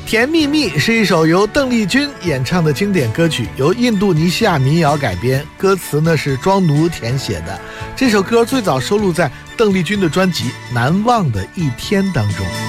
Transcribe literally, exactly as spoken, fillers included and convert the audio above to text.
甜蜜蜜是一首由邓丽君演唱的经典歌曲，由印度尼西亚民谣改编，歌词呢是庄奴填写的。这首歌最早收录在邓丽君的专辑《难忘的一天》当中。